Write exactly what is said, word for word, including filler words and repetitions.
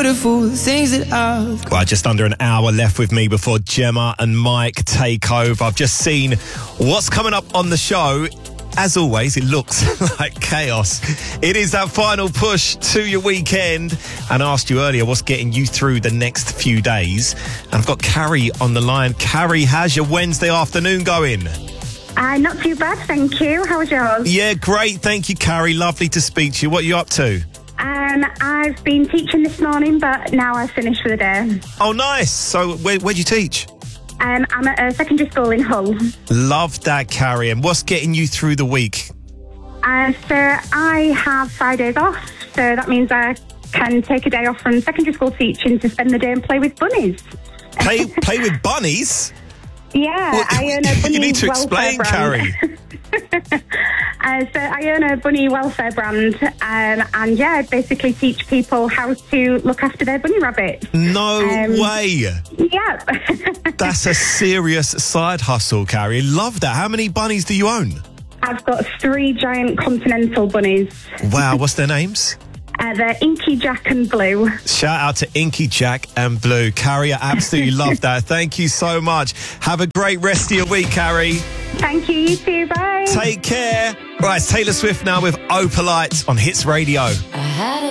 beautiful things that I've... Well, just under an hour left with me before Gemma and Mike take over. I've just seen what's coming up on the show. As always, it looks like chaos. It is that final push to your weekend. And I asked you earlier, what's getting you through the next few days? And I've got Carrie on the line. Carrie, how's your Wednesday afternoon going? Uh, not too bad, thank you. How was yours? Yeah, great. Thank you, Carrie. Lovely to speak to you. What are you up to? Um, I've been teaching this morning, but now I've finished for the day. Oh, nice. So where, where do you teach? Um, I'm at a secondary school in Hull. Love that, Carrie. And what's getting you through the week? Uh, so I have Fridays off, so that means I can take a day off from secondary school teaching to spend the day and play with bunnies. Play play with bunnies? Yeah, Well, I own a bunny you need to welfare explain, brand. Carrie. uh, so I own a bunny welfare brand, um, and yeah, I basically teach people how to look after their bunny rabbits. No Um, way. Yeah. That's a serious side hustle, Carrie. Love that. How many bunnies do you own? I've got three giant continental bunnies. Wow, what's their names? Uh, they're Inky, Jack and Blue. Shout out to Inky, Jack and Blue. Carrie, I absolutely love that. Thank you so much. Have a great rest of your week, Carrie. Thank you, you too. Bye. Take care. Right, it's Taylor Swift now with Opalite on Hits Radio. I had a